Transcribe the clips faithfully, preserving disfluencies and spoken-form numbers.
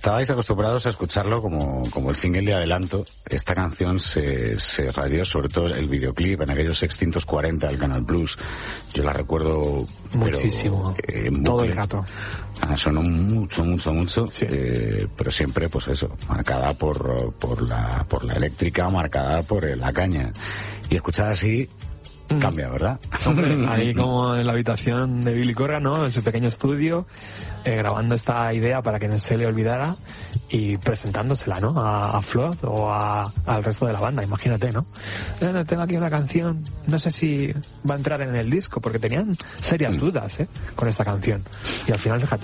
estabais acostumbrados a escucharlo como, como el single de adelanto. Esta canción se, se radió, sobre todo el videoclip, en aquellos extintos cuarenta del Canal Plus. Yo la recuerdo muchísimo, pero, eh, todo el rato. Ah, sonó mucho, mucho, mucho, sí. eh, pero siempre, pues eso, marcada por, por la, por la eléctrica, marcada por la caña. Y escuchada así, cambia, ¿verdad? Hombre, ahí como en la habitación de Billy Corgan, ¿no? En su pequeño estudio, eh, grabando esta idea para que no se le olvidara y presentándosela, ¿no? A, a Flood o a, al resto de la banda, imagínate, ¿no? Eh, tengo aquí una canción, no sé si va a entrar en el disco, porque tenían serias dudas, ¿eh? Con esta canción. Y al final, fíjate,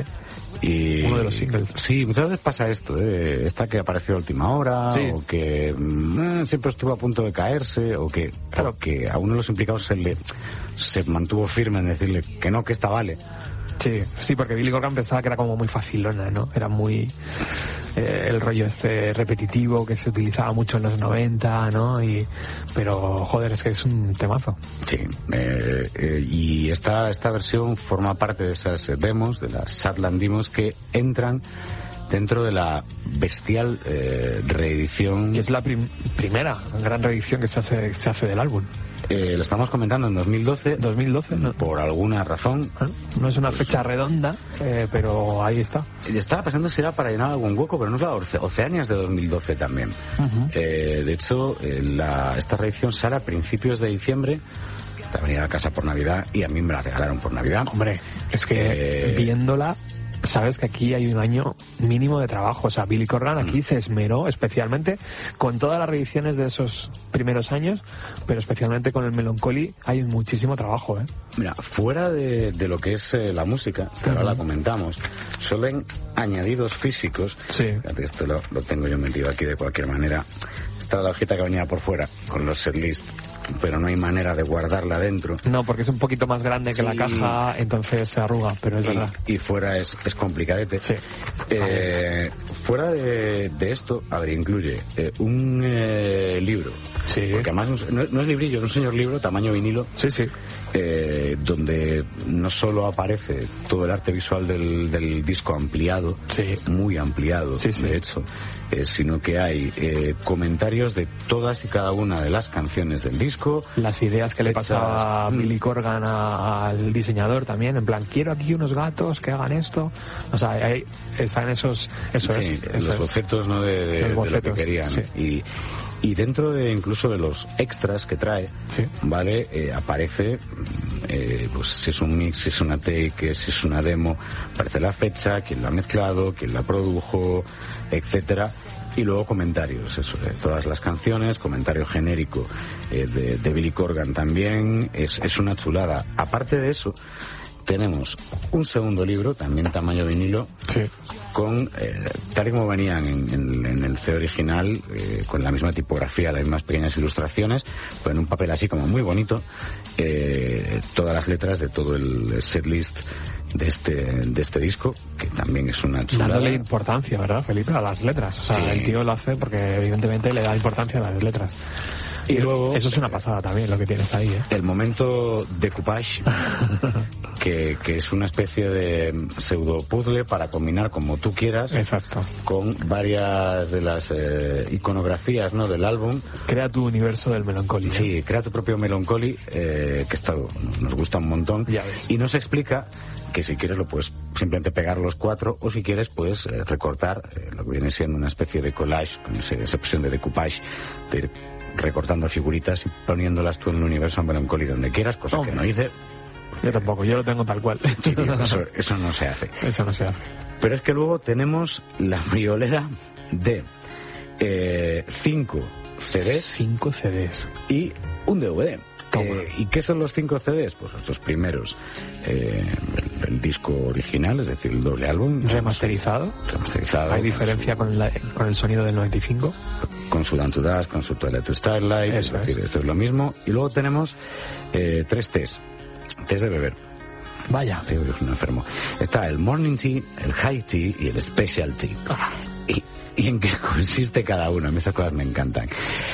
y uno de los singles. Sí, muchas veces pasa esto, ¿eh? Esta que apareció a última hora, sí. O que mmm, siempre estuvo a punto de caerse, o que, claro, o que a uno de los implicados se le se mantuvo firme en decirle que no, que esta vale. Sí, sí, porque Billy Corgan pensaba que era como muy facilona, ¿no? Era muy eh, el rollo este repetitivo que se utilizaba mucho en los noventa, ¿no? Y pero joder, es que es un temazo. Sí, eh, eh, y esta esta versión forma parte de esas demos, de las Sadland demos que entran dentro de la bestial eh, reedición. Y es la prim- primera gran reedición que se hace se hace del álbum. Eh, lo estamos comentando en dos mil doce. dos mil doce, ¿no? Por alguna razón. No es una fecha redonda, eh, pero ahí está. Estaba pensando si era para llenar algún hueco, pero no es la Oce- Oceanias de dos mil doce también. Uh-huh. Eh, de hecho, eh, la, esta reedición sale a principios de diciembre. Te venía a casa por Navidad y a mí me la regalaron por Navidad. Hombre, es que eh... viéndola, sabes que aquí hay un año mínimo de trabajo. O sea, Billy Corgan aquí mm. se esmeró especialmente con todas las reediciones de esos primeros años, pero especialmente con el Melancholy hay muchísimo trabajo, ¿eh? Mira, fuera de, de lo que es eh, la música, que uh-huh. ahora la comentamos, solo en añadidos físicos, sí. Esto lo, lo tengo yo metido aquí de cualquier manera. Esta es la hojita que venía por fuera con los setlist, pero no hay manera de guardarla dentro. No, porque es un poquito más grande que sí. La caja, entonces se arruga, pero es y, verdad. Y fuera es, es complicadete. Sí. Eh, fuera de, de esto, a ver, incluye eh, un eh, libro. Sí. Porque además no, no es librillo, es un señor libro, tamaño vinilo. Sí, sí. Eh, donde no solo aparece todo el arte visual del, del disco ampliado, sí. muy ampliado, sí, sí. de hecho, eh, sino que hay eh, comentarios de todas y cada una de las canciones del disco. Las ideas que le pasaba mm. Billy Corgan a, al diseñador también, en plan, quiero aquí unos gatos que hagan esto. O sea, ahí están esos... Eso sí, es, los eso bocetos, es. ¿no? De, de, de bocetos, lo que querían. Sí. Y, y dentro de incluso de los extras que trae, sí. ¿vale? Eh, aparece, eh, pues si es un mix, si es una take, si es una demo, aparece la fecha, quién la ha mezclado, quién la produjo, etcétera. Y luego comentarios, eso, de todas las canciones, comentario genérico eh, de, de Billy Corgan también, es, es una chulada. Aparte de eso, tenemos un segundo libro, también tamaño vinilo, sí. con, eh, tal y como venían en, en, en el C original, eh, con la misma tipografía, las mismas pequeñas ilustraciones, pues en un papel así como muy bonito, eh, todas las letras de todo el setlist de este de este disco, que también es una chulada. Dándole importancia, ¿verdad, Felipe? A las letras. O sea, sí. El tío lo hace porque evidentemente le da importancia a las letras. Y, y luego... Eso es una pasada también, lo que tienes ahí, ¿eh? El momento decoupage, que, que es una especie de pseudo puzzle para combinar como tú quieras. Exacto. Con varias de las eh, iconografías, ¿no?, del álbum. Crea tu universo del Melancholy. Sí, crea tu propio Melancholy, eh, que está, nos gusta un montón. Ya ves. Y nos explica que si quieres lo puedes simplemente pegar los cuatro, o si quieres puedes eh, recortar eh, lo que viene siendo una especie de collage, con ese, esa opción de decoupage, de ir recortando figuritas y poniéndolas tú en el universo Melancholy donde quieras, cosa Hombre. que no hice. Yo tampoco, yo lo tengo tal cual. Sí, tío, eso, eso no se hace. Eso no se hace. Pero es que luego tenemos la friolera de eh, cinco C Ds. Cinco C Ds. Y un D V D. Eh, ¿Y qué son los cinco C Ds? Pues estos primeros, eh, el, el disco original, es decir, el doble álbum. ¿Remasterizado? Remasterizado. ¿Hay diferencia con, su, con, la, con el sonido del noventa y cinco? Con su Down to Dust, con su Twilight to Starlight, Eso es decir, es. esto es lo mismo. Y luego tenemos eh, tres Ts. Ts de beber. Vaya. Tío, es un enfermo. Está el Morning Tea, el High Tea y el Special Tea. Ah. Y, ¿Y en qué consiste cada uno? A mí estas cosas me encantan.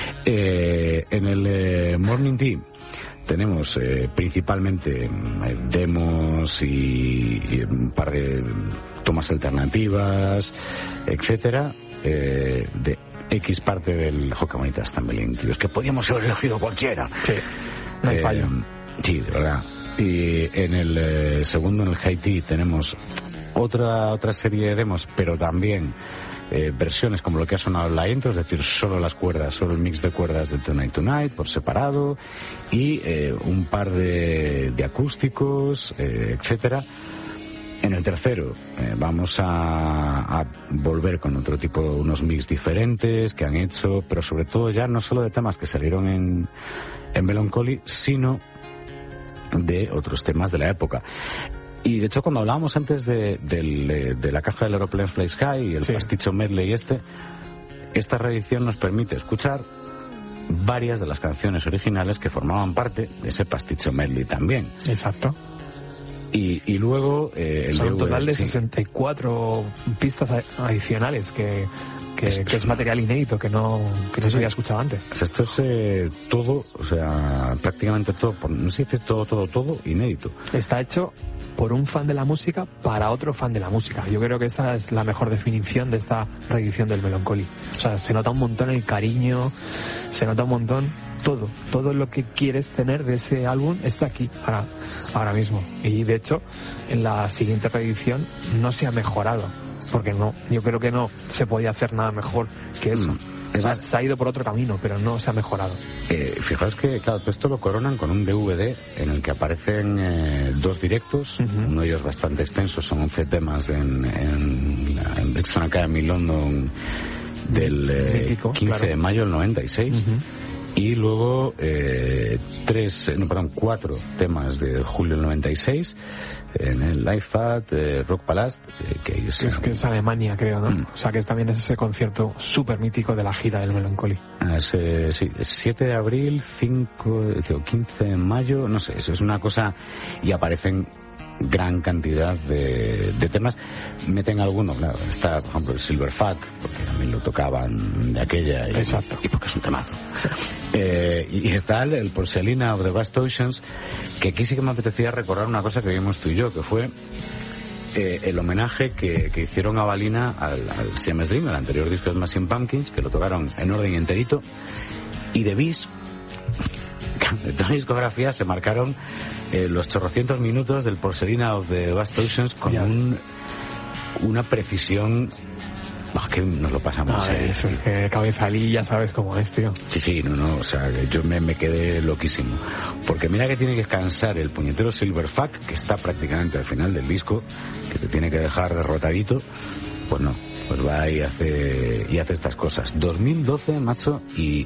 Eh, en el eh, Morning Tea tenemos eh, principalmente eh, demos y, y un par de tomas alternativas, etcétera, eh, de X parte del Joca Bonita Stambelín, tío. Es que podíamos haber elegido cualquiera. Sí, no hay eh, fallo. Sí, de verdad. Y en el eh, segundo, en el Haití, tenemos otra otra serie de demos, pero también eh, versiones como lo que ha sonado en la intro, es decir, solo las cuerdas, solo el mix de cuerdas de Tonight Tonight por separado, y eh, un par de, de acústicos, eh, etcétera. En el tercero eh, vamos a, a volver con otro tipo, unos mix diferentes que han hecho, pero sobre todo ya no solo de temas que salieron en, en Melancholy, sino de otros temas de la época. Y de hecho, cuando hablábamos antes de, de, de la caja del Aeroplane Fly Sky y el sí. pasticho medley este, esta reedición nos permite escuchar varias de las canciones originales que formaban parte de ese pasticho medley también. Exacto. Y, y luego... Eh, el Son un total de sí. sesenta y cuatro pistas adicionales que, que, es, que es material inédito, que no, que no se había escuchado antes. O sea, esto es eh, todo, o sea, prácticamente todo, no sé si dice todo, todo, todo inédito. Está hecho por un fan de la música para otro fan de la música. Yo creo que esta es la mejor definición de esta reedición del Melancholy. O sea, se nota un montón el cariño, se nota un montón todo, todo lo que quieres tener de ese álbum está aquí ahora, ahora mismo. Y de hecho, en la siguiente reedición no se ha mejorado, porque no, yo creo que no se podía hacer nada mejor que eso. Mm. O sea, se ha ido por otro camino, pero no se ha mejorado. Eh, fijaos que, claro, esto lo coronan con un D V D en el que aparecen eh, dos directos, uh-huh. uno de ellos bastante extenso, son once temas en, en, en Brixton Academy London del eh, Mítico, quince claro. de mayo del noventa y seis. Uh-huh. Y luego eh, tres, no, perdón, cuatro temas de julio del noventa y seis en el Live at eh, Rock Palace, eh, que es, es que es Alemania, creo, ¿no? Mm. O sea, que también es ese concierto súper mítico de la gira del Melancholy. Es, eh, sí, siete de abril, cinco, quince de mayo, no sé, eso es una cosa, y aparecen gran cantidad de, de temas. Meten algunos, claro, está por ejemplo el Silver Fat, porque también lo tocaban de aquella, y, Exacto. y porque es un temazo. eh, y está el, el Porcelina of the Vast Oceans, que aquí sí que me apetecía recordar una cosa que vimos tú y yo, que fue eh, el homenaje que, que hicieron a Balina al, al Siamese Dream, el anterior disco de Smashing Pumpkins, que lo tocaron en orden enterito, y de bis de toda la discografía se marcaron eh, los chorrocientos minutos del Porcelina of the Vast Oceans con un, una precisión. Oh, que nos lo pasamos. Ah, eh. Eso es que cabezalí ya sabes cómo es, tío. Sí, sí, no, no, o sea, yo me, me quedé loquísimo. Porque mira que tiene que cansar el puñetero Silverfuck, que está prácticamente al final del disco, que te tiene que dejar derrotadito. Pues no, pues va y hace, y hace estas cosas. dos mil doce, macho, y,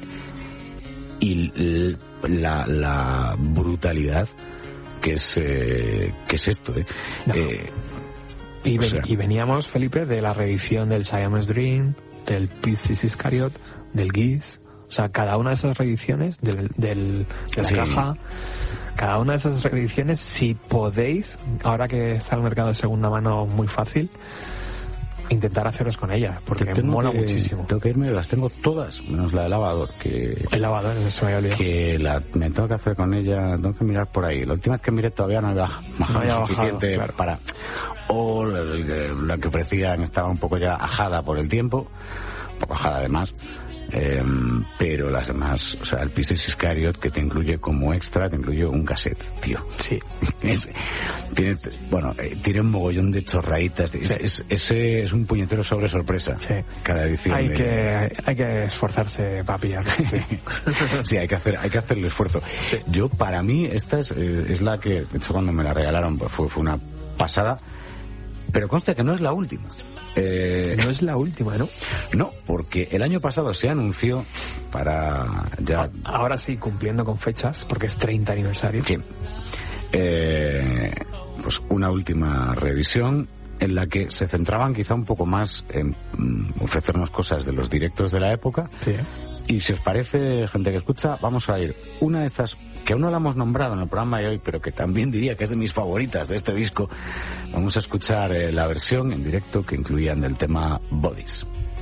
y la, la brutalidad que es, eh, que es esto, eh. No. eh Y, ven, sea, y veníamos, Felipe, de la reedición del Siamese Dream, del Pixies Iscariot, del Geese. O sea, cada una de esas reediciones del, del, de la sí. caja, cada una de esas reediciones, si podéis, ahora que está el mercado de segunda mano muy fácil, intentar haceros con ellas, porque mola que, muchísimo. Tengo que irme, las tengo todas, menos la de lavador, que... El lavador, eso me había olvidado. Que la, me tengo que hacer con ella, tengo que mirar por ahí. La última vez que miré todavía no había bajado no lo suficiente bajado, claro. para... O la, la que ofrecían estaba un poco ya ajada por el tiempo, un poco ajada además, eh, pero las demás, o sea, el Pixies Iscariot, que te incluye como extra, te incluye un cassette, tío. Sí. Es, tiene, bueno, eh, tiene un mogollón de chorraditas, sí. es, es, ese es un puñetero sobre sorpresa. Sí. Cada edición. Hay de... que, hay que esforzarse para pillarlo. Sí. Sí, hay que hacer, hay que hacer el esfuerzo. Sí. Yo, para mí, esta es, eh, es la que, de hecho, cuando me la regalaron, pues fue, fue una pasada. Pero consta que no es la última. Eh, no es la última, ¿no? No, porque el año pasado se anunció para ya... Ahora sí, cumpliendo con fechas, porque es treinta aniversario. Sí. Eh, pues una última revisión en la que se centraban quizá un poco más en um, ofrecernos cosas de los directos de la época. Sí. Y si os parece, gente que escucha, vamos a ir una de estas que aún no la hemos nombrado en el programa de hoy, pero que también diría que es de mis favoritas de este disco. Vamos a escuchar eh, la versión en directo que incluían del tema Bodies.